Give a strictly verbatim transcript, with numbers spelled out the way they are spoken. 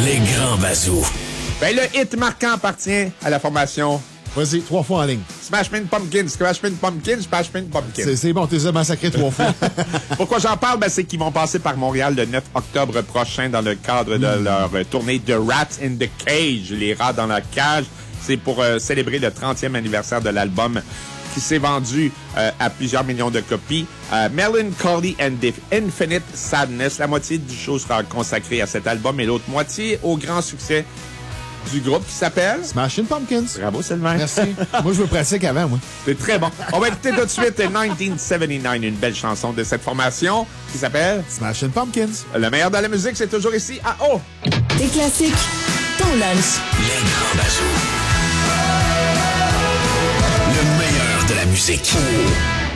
Les grands bazous. Ben, le hit marquant appartient à la formation... Vas-y, trois fois en ligne. Smashing Pumpkins, Smashing Pumpkins, Smashing Pumpkins. C'est, c'est bon, t'es massacré trois fois. Pourquoi j'en parle? Ben, c'est qu'ils vont passer par Montréal le neuf octobre prochain dans le cadre de mmh. leur euh, tournée The Rats in the Cage, les rats dans la cage. C'est pour euh, célébrer le trentième anniversaire de l'album qui s'est vendu euh, à plusieurs millions de copies. Euh, Melancholy and the Infinite Sadness. La moitié du show sera consacrée à cet album et l'autre moitié au grand succès du groupe qui s'appelle... Smashing Pumpkins. Bravo, Sylvain. Merci. Moi, je me pratique avant, moi. C'est très bon. On va écouter tout de suite dix-neuf soixante-dix-neuf, une belle chanson de cette formation qui s'appelle... Smashing Pumpkins. Le meilleur de la musique, c'est toujours ici à O. Des classiques, ton lunch. Les grands bazous. Le meilleur de la musique.